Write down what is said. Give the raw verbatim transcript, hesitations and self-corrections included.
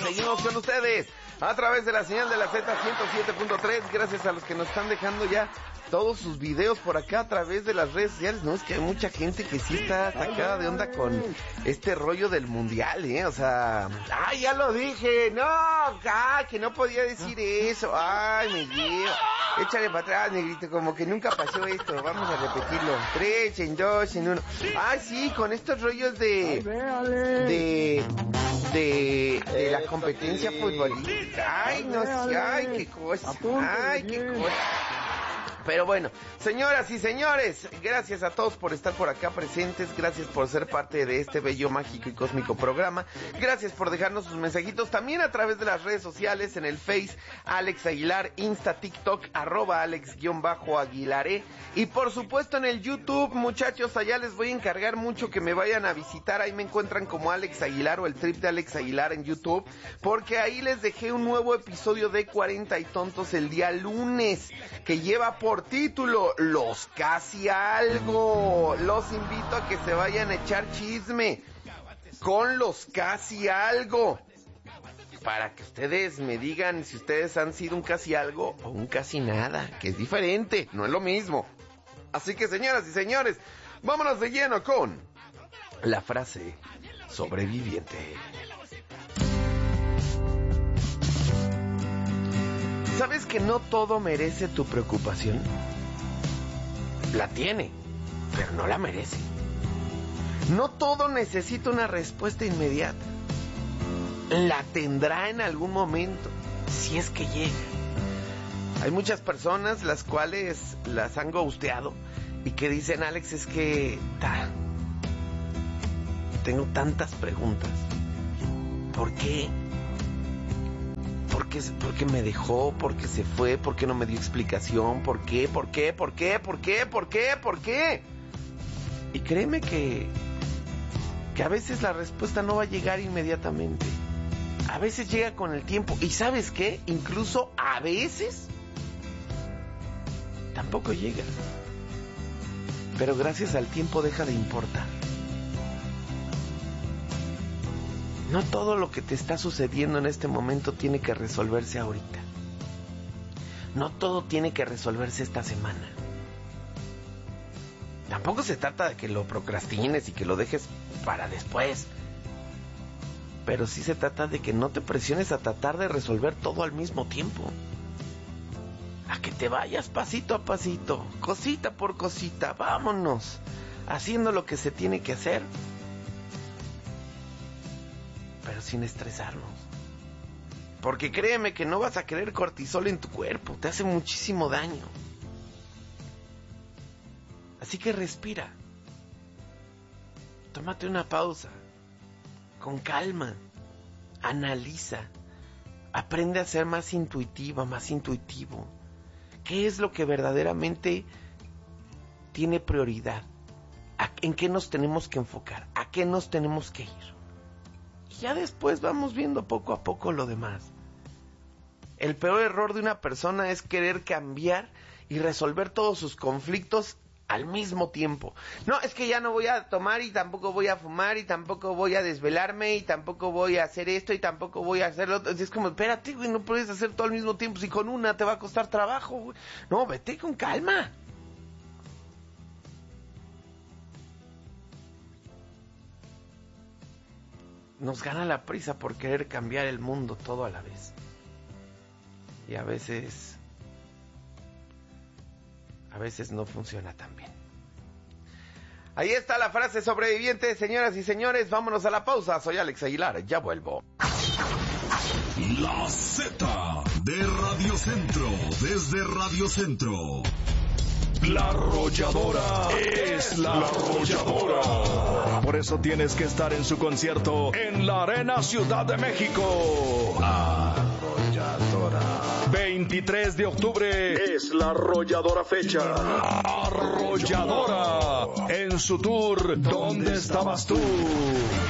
seguimos con ustedes a través de la señal de la Z ciento siete punto tres. Gracias a los que nos están dejando ya todos sus videos por acá a través de las redes sociales. No, es que hay mucha gente que sí está sacada de onda con este rollo del mundial, ¿eh? O sea, ¡ay, ya lo dije! ¡No! ¡Ay, que no podía decir eso! ¡Ay, me llevo! Échale para atrás, negrito, como que nunca pasó esto. Vamos a repetirlo. Tres, en dos, en uno. ¡Ay, sí! Con estos rollos de... De... De, de la competencia futbolística. ¡Ay, no sé! ¡Ay, qué cosa! ¡Ay, qué cosa! Pero bueno, señoras y señores, gracias a todos por estar por acá presentes, gracias por ser parte de este bello, mágico y cósmico programa, gracias por dejarnos sus mensajitos también a través de las redes sociales, en el Face, Alex Aguilar, Insta, TikTok, arroba Alex-Aguilaré, y por supuesto en el YouTube, muchachos, allá les voy a encargar mucho que me vayan a visitar, ahí me encuentran como Alex Aguilar o el trip de Alex Aguilar en YouTube, porque ahí les dejé un nuevo episodio de cuarenta y tontos el día lunes, que lleva por título Los Casi Algo. Los invito a que se vayan a echar chisme con Los Casi Algo, para que ustedes me digan si ustedes han sido un casi algo o un casi nada, que es diferente, no es lo mismo. Así que, señoras y señores, vámonos de lleno con la frase sobreviviente. ¿Sabes que no todo merece tu preocupación? La tiene, pero no la merece. No todo necesita una respuesta inmediata. La tendrá en algún momento, si es que llega. Hay muchas personas las cuales las han ghosteado y que dicen, Alex, es que ta, tengo tantas preguntas. ¿Por qué? ¿Por qué, ¿Por qué me dejó? ¿Por qué se fue? ¿Por qué no me dio explicación? ¿Por qué? ¿Por qué? ¿Por qué? ¿Por qué? ¿Por qué? ¿Por qué? Y créeme que que a veces la respuesta no va a llegar inmediatamente. A veces llega con el tiempo. ¿Y sabes qué? Incluso a veces tampoco llega. Pero gracias al tiempo deja de importar. No todo lo que te está sucediendo en este momento tiene que resolverse ahorita. No todo tiene que resolverse esta semana. Tampoco se trata de que lo procrastines y que lo dejes para después. Pero sí se trata de que no te presiones a tratar de resolver todo al mismo tiempo. A que te vayas pasito a pasito, cosita por cosita, vámonos, haciendo lo que se tiene que hacer, pero sin estresarnos. Porque créeme que no vas a querer cortisol en tu cuerpo, te hace muchísimo daño. Así que respira. Tómate una pausa. Con calma. Analiza. Aprende a ser más intuitiva, más intuitivo. ¿Qué es lo que verdaderamente tiene prioridad? ¿En qué nos tenemos que enfocar? ¿A qué nos tenemos que ir? Y ya después vamos viendo poco a poco lo demás. El peor error de una persona es querer cambiar y resolver todos sus conflictos al mismo tiempo. No, es que ya no voy a tomar y tampoco voy a fumar y tampoco voy a desvelarme y tampoco voy a hacer esto y tampoco voy a hacer lo otro. Es como, espérate, güey, no puedes hacer todo al mismo tiempo. Si con una te va a costar trabajo, güey. No, vete con calma. Nos gana la prisa por querer cambiar el mundo todo a la vez. Y a veces... A veces no funciona tan bien. Ahí está la frase sobreviviente, señoras y señores. Vámonos a la pausa. Soy Alex Aguilar. Ya vuelvo. La Z de Radio Centro. Desde Radio Centro. La Arrolladora es la Arrolladora. Por eso tienes que estar en su concierto en la Arena Ciudad de México. Arrolladora. veintitrés de octubre es la Arrolladora fecha. Arrolladora en su tour ¿Dónde estabas tú?